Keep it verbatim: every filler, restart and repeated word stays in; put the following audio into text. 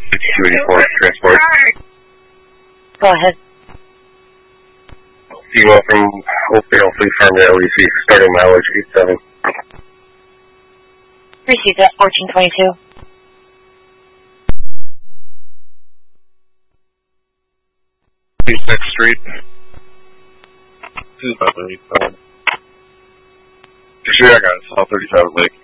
two eighty-four, transport. Go ahead. Email from Oakdale Fleet Farm to L E C, starting mileage eight seven. Received that, fourteen twenty-two. sixth Street. This is not really fun. Actually, I got it. South thirty-seven Lake.